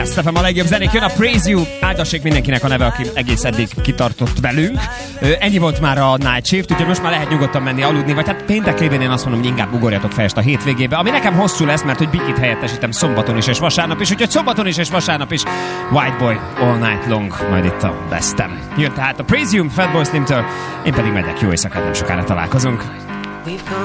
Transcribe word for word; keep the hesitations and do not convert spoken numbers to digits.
Best ef em, a legjobb zenék, jön a Praise You. Áldassék mindenkinek a neve, aki egész eddig kitartott velünk. Ennyi volt már a Night Shift, úgyhogy most már lehet nyugodtan menni aludni, vagy hát péntek lévén én azt mondom, hogy inkább ugorjatok fel a hétvégébe, ami nekem hosszú lesz, mert hogy Bigit helyettesítem szombaton is és vasárnap is, úgyhogy szombaton is és vasárnap is White Boy All Night Long, majd itt a Bestem. Jön tehát a Praise You, Fatboy Slim-től, én pedig megyek, jó éjszakát, nem sokára találkozunk.